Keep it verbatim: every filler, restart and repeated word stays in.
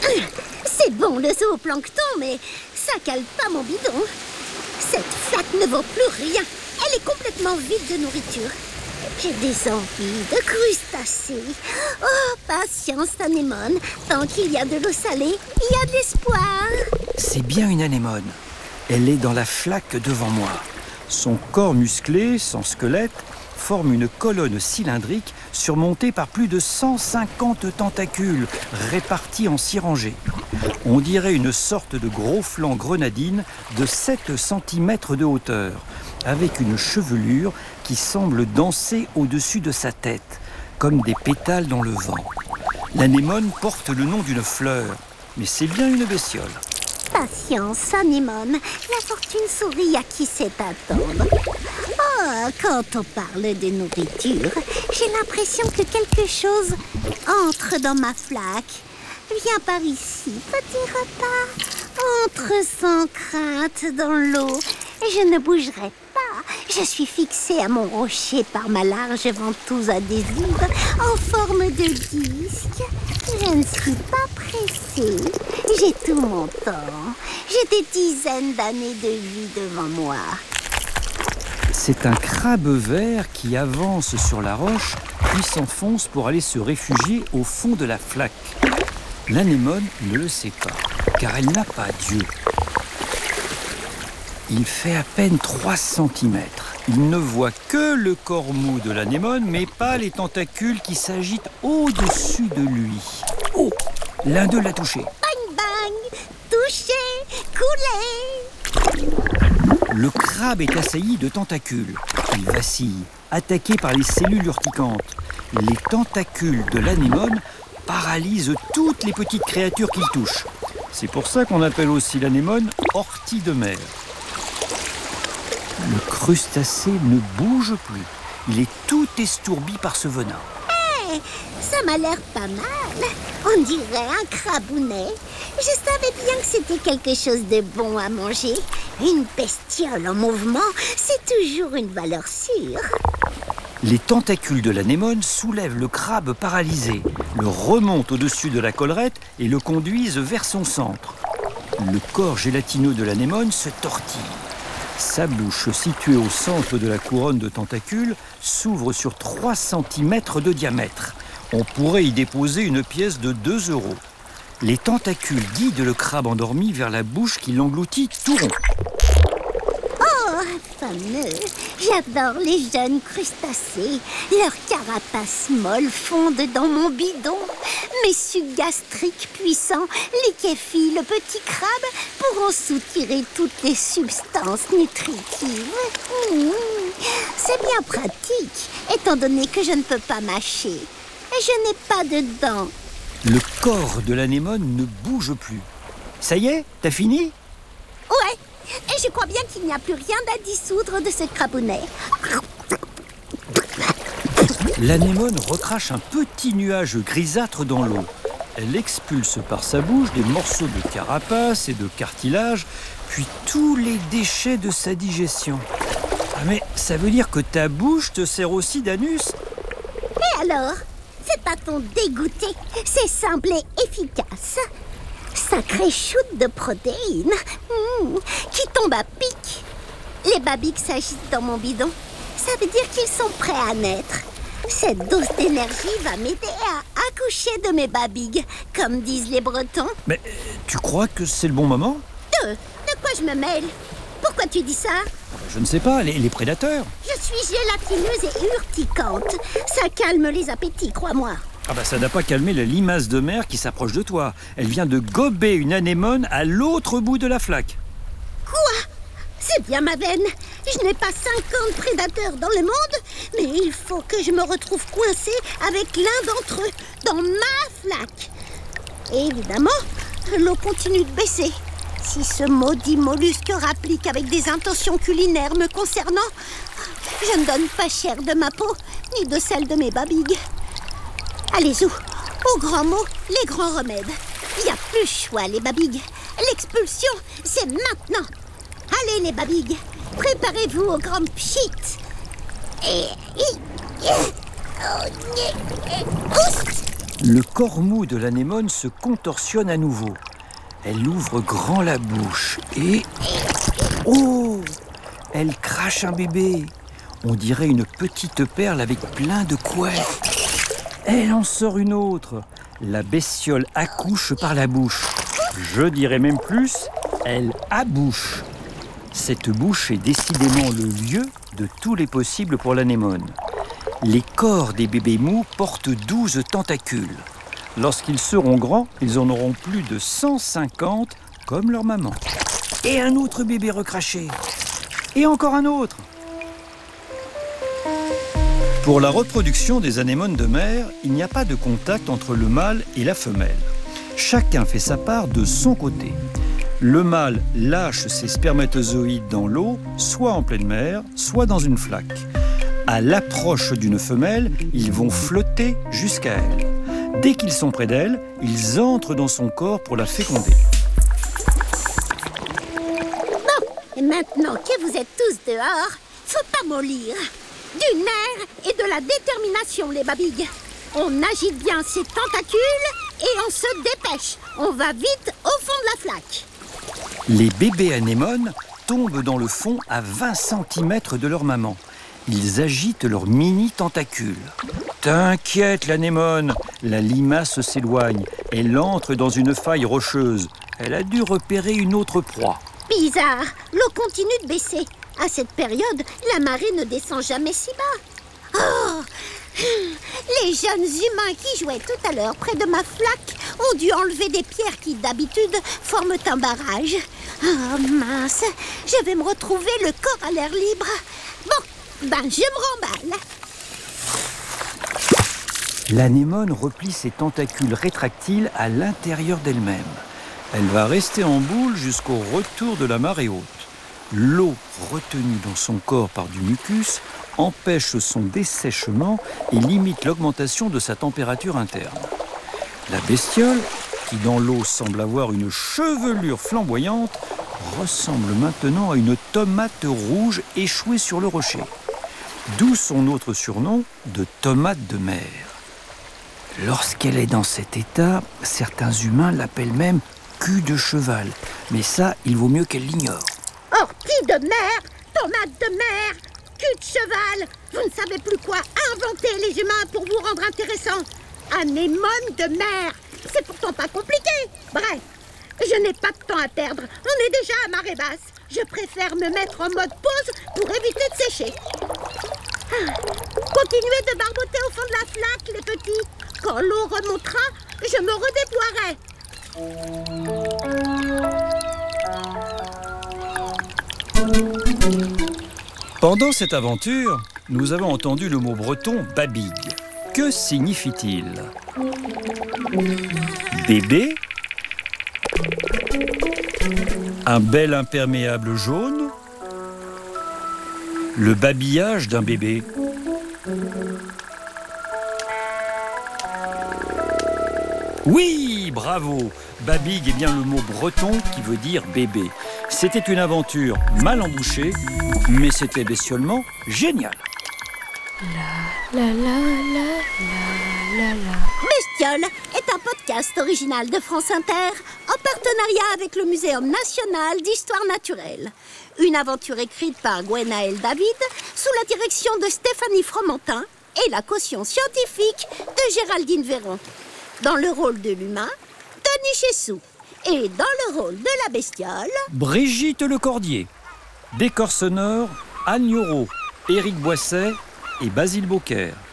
C'est bon le zooplancton, mais ça cale pas mon bidon. Cette flaque ne vaut plus rien. Elle est complètement vide de nourriture. J'ai des envies de crustacés. Oh, patience, anémone. Tant qu'il y a de l'eau salée, il y a de l'espoir. C'est bien une anémone. Elle est dans la flaque devant moi. Son corps musclé, sans squelette, forme une colonne cylindrique surmontée par plus de cent cinquante tentacules répartis en six rangées. On dirait une sorte de gros flanc grenadine de sept centimètres de hauteur, avec une chevelure qui semble danser au-dessus de sa tête, comme des pétales dans le vent. L'anémone porte le nom d'une fleur, mais c'est bien une bestiole. Patience, anémone. La fortune sourit à qui sait attendre. Oh, quand on parle de nourriture, j'ai l'impression que quelque chose entre dans ma flaque. Viens par ici, petit repas. Entre sans crainte dans l'eau. Je ne bougerai pas. Je suis fixée à mon rocher par ma large ventouse adhésive en forme de disque. Je ne suis pas pressée. J'ai tout mon temps. J'ai des dizaines d'années de vie devant moi. C'est un crabe vert qui avance sur la roche, puis s'enfonce pour aller se réfugier au fond de la flaque. L'anémone ne le sait pas, car elle n'a pas d'yeux. Il fait à peine trois centimètres. Il ne voit que le corps mou de l'anémone, mais pas les tentacules qui s'agitent au-dessus de lui. Oh, l'un d'eux l'a touché. Bang bang, touché, coulé. Le crabe est assailli de tentacules. Il vacille, attaqué par les cellules urticantes. Les tentacules de l'anémone paralysent toutes les petites créatures qu'il touche. C'est pour ça qu'on appelle aussi l'anémone ortie de mer. Le crustacé ne bouge plus. Il est tout estourbi par ce venin. Hey, ça m'a l'air pas mal. On dirait un crabounet. Je savais bien que c'était quelque chose de bon à manger. Une bestiole en mouvement, c'est toujours une valeur sûre. Les tentacules de l'anémone soulèvent le crabe paralysé, le remontent au-dessus de la collerette et le conduisent vers son centre. Le corps gélatineux de l'anémone se tortille. Sa bouche, située au centre de la couronne de tentacules, s'ouvre sur trois centimètres de diamètre. On pourrait y déposer une pièce de deux euros. Les tentacules guident le crabe endormi vers la bouche qui l'engloutit tout rond. Oh, fameux! J'adore les jeunes crustacés. Leurs carapaces molles fondent dans mon bidon. Mes sucs gastriques puissants liquéfient le petit crabe pour en soutirer toutes les substances nutritives. Mmh. C'est bien pratique, étant donné que je ne peux pas mâcher. Et je n'ai pas de dents. Le corps de l'anémone ne bouge plus. Ça y est, t'as fini ? Ouais, et je crois bien qu'il n'y a plus rien à dissoudre de ce crabounet. L'anémone recrache un petit nuage grisâtre dans l'eau. Elle expulse par sa bouche des morceaux de carapace et de cartilage, puis tous les déchets de sa digestion. Ah mais ça veut dire que ta bouche te sert aussi d'anus ? Et alors ? Fais pas ton dégoûté, c'est simple et efficace. Sacré shoot de protéines mmh, qui tombe à pic. Les babiques s'agitent dans mon bidon. Ça veut dire qu'ils sont prêts à naître. Cette dose d'énergie va m'aider à accoucher de mes babiques, comme disent les Bretons. Mais tu crois que c'est le bon moment ? De, de quoi je me mêle ? Pourquoi tu dis ça ? Je ne sais pas, les, les prédateurs. Je suis gélatineuse et urticante. Ça calme les appétits, crois-moi. Ah bah ça n'a pas calmé la limace de mer qui s'approche de toi. Elle vient de gober une anémone à l'autre bout de la flaque. Quoi ? C'est bien ma veine. Je n'ai pas cinquante prédateurs dans le monde, mais il faut que je me retrouve coincée avec l'un d'entre eux, dans ma flaque. Et évidemment, l'eau continue de baisser. Si ce maudit mollusque rapplique avec des intentions culinaires me concernant, je ne donne pas cher de ma peau, ni de celle de mes babiques. Allez-y, au grand mot, les grands remèdes. Il n'y a plus choix, les babiques. L'expulsion, c'est maintenant. Allez, les babiques, préparez-vous au grand pchit. Et... Le corps mou de l'anémone se contorsionne à nouveau. Elle ouvre grand la bouche et... Oh! Elle crache un bébé. On dirait une petite perle avec plein de couettes. Elle en sort une autre. La bestiole accouche par la bouche. Je dirais même plus, elle abouche. Cette bouche est décidément le lieu de tous les possibles pour l'anémone. Les corps des bébés mous portent douze tentacules. Lorsqu'ils seront grands, ils en auront plus de cent cinquante comme leur maman. Et un autre bébé recraché. Et encore un autre. Pour la reproduction des anémones de mer, il n'y a pas de contact entre le mâle et la femelle. Chacun fait sa part de son côté. Le mâle lâche ses spermatozoïdes dans l'eau, soit en pleine mer, soit dans une flaque. À l'approche d'une femelle, ils vont flotter jusqu'à elle. Dès qu'ils sont près d'elle, ils entrent dans son corps pour la féconder. Bon, et maintenant que vous êtes tous dehors, faut pas mollir. Du nerf et de la détermination, les babilles. On agite bien ses tentacules et on se dépêche. On va vite au fond de la flaque. Les bébés anémones tombent dans le fond à vingt centimètres de leur maman. Ils agitent leurs mini-tentacules. T'inquiète, l'anémone, la limace s'éloigne. Elle entre dans une faille rocheuse. Elle a dû repérer une autre proie. Bizarre, l'eau continue de baisser. À cette période, la marée ne descend jamais si bas. Oh! Les jeunes humains qui jouaient tout à l'heure près de ma flaque ont dû enlever des pierres qui, d'habitude, forment un barrage. Oh mince, je vais me retrouver le corps à l'air libre. Bon, ben je me remballe. L'anémone replie ses tentacules rétractiles à l'intérieur d'elle-même. Elle va rester en boule jusqu'au retour de la marée haute. L'eau retenue dans son corps par du mucus empêche son dessèchement et limite l'augmentation de sa température interne. La bestiole, qui dans l'eau semble avoir une chevelure flamboyante, ressemble maintenant à une tomate rouge échouée sur le rocher. D'où son autre surnom de tomate de mer. Lorsqu'elle est dans cet état, certains humains l'appellent même cul de cheval. Mais ça, il vaut mieux qu'elle l'ignore. Ortie de mer, tomate de mer, cul de cheval. Vous ne savez plus quoi inventer, les humains, pour vous rendre intéressants. Anémone de mer, c'est pourtant pas compliqué. Bref, je n'ai pas de temps à perdre. On est déjà à marée basse. Je préfère me mettre en mode pause pour éviter de sécher. Ah, continuez de barboter au fond de la flaque, les petits. Quand l'eau remontera, je me redéploierai. Pendant cette aventure, nous avons entendu le mot breton « babigue ». Que signifie-t-il ? Bébé ? Un bel imperméable jaune ? Le babillage d'un bébé ? Oui, bravo! Babigue est bien le mot breton qui veut dire bébé. C'était une aventure mal embouchée, mais c'était bestiolement génial. La la la la la la la. Bestiole est un podcast original de France Inter en partenariat avec le Muséum national d'histoire naturelle. Une aventure écrite par Gwenaël David sous la direction de Stéphanie Fromentin et la caution scientifique de Géraldine Véron. Dans le rôle de l'humain, Denis Chessou. Et dans le rôle de la bestiole, Brigitte Lecordier. Décor sonore, Anne Yoro, Éric Boisset et Basile Beaucaire.